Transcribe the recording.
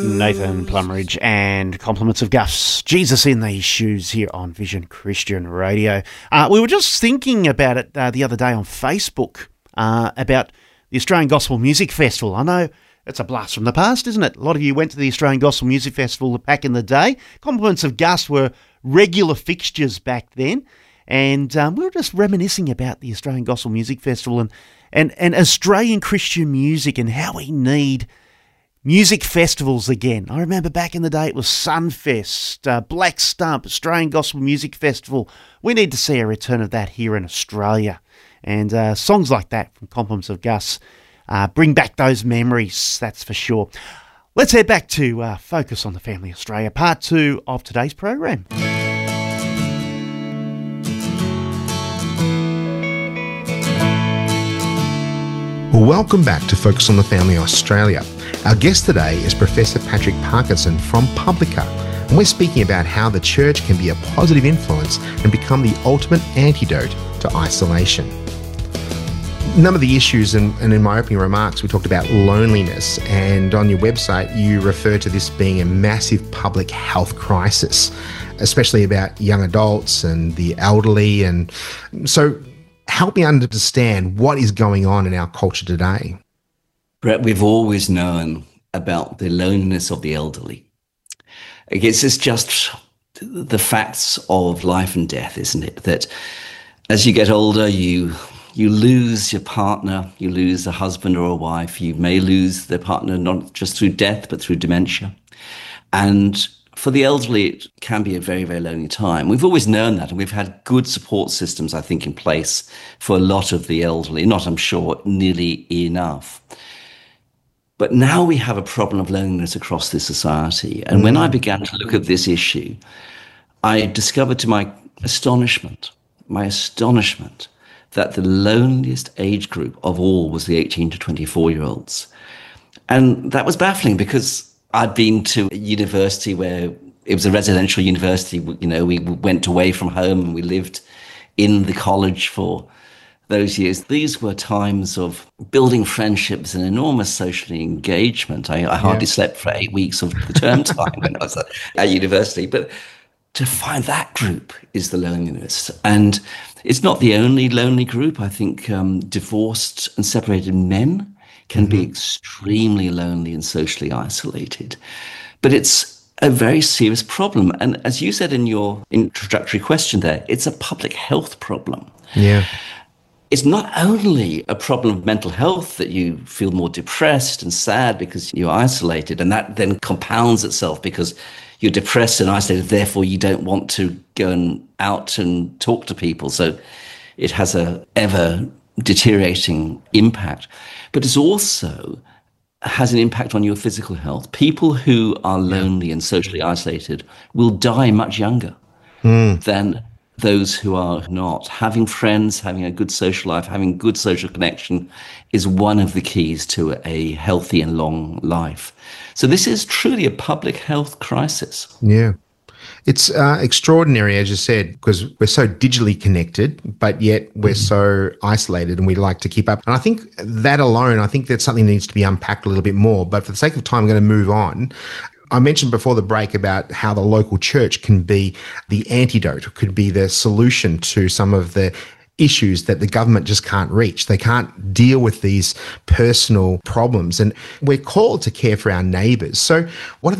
Nathan Plumridge and Compliments of Gus. Jesus in These Shoes here on Vision Christian Radio. We were just thinking about it the other day on Facebook about the Australian Gospel Music Festival. I know it's a blast from the past, isn't it? A lot of you went to the Australian Gospel Music Festival back in the day. Compliments of Gus were regular fixtures back then. And we were just reminiscing about the Australian Gospel Music Festival and Australian Christian music and how we need music festivals again. I remember back in the day it was Sunfest, Black Stump, Australian Gospel Music Festival. We need to see a return of that here in Australia. And songs like that from Compliments of Gus bring back those memories, that's for sure. Let's head back to Focus on the Family Australia, part 2 of today's program. Well, welcome back to Focus on the Family Australia. Our guest today is Professor Patrick Parkinson from Publica, and we're speaking about how the church can be a positive influence and become the ultimate antidote to isolation. None of the issues, and in my opening remarks, we talked about loneliness, and on your website, you refer to this being a massive public health crisis, especially about young adults and the elderly. And so help me understand what is going on in our culture today. Brett, we've always known about the loneliness of the elderly. I guess it's just the facts of life and death, isn't it? That as you get older, you lose your partner, you lose a husband or a wife. You may lose their partner not just through death, but through dementia. And for the elderly, it can be a very, very lonely time. We've always known that, and we've had good support systems, I think, in place for a lot of the elderly. Not, I'm sure, nearly enough. But now we have a problem of loneliness across this society. And when I began to look at this issue, I discovered to my astonishment, that the loneliest age group of all was the 18 to 24-year-olds. And that was baffling because I'd been to a university where it was a residential university. You know, we went away from home and we lived in the college for those years. These were times of building friendships and enormous social engagement. I hardly slept for 8 weeks of the term time when I was at university. But to find that group is the loneliness. And it's not the only lonely group. I think divorced and separated men can be extremely lonely and socially isolated. But it's a very serious problem. And as you said in your introductory question there, it's a public health problem. Yeah. It's not only a problem of mental health that you feel more depressed and sad because you're isolated, and that then compounds itself because you're depressed and isolated, therefore you don't want to go out and talk to people. So it has a ever deteriorating impact. But it also has an impact on your physical health. People who are lonely and socially isolated will die much younger than those who are not. Having friends, having a good social life, having good social connection is one of the keys to a healthy and long life. So this is truly a public health crisis. Yeah. It's extraordinary, as you said, because we're so digitally connected, but yet we're so isolated and we like to keep up. And I think that alone, I think that's something that needs to be unpacked a little bit more. But for the sake of time, I'm going to move on. I mentioned before the break about how the local church can be the antidote, could be the solution to some of the issues that the government just can't reach. They can't deal with these personal problems. And we're called to care for our neighbours. So what are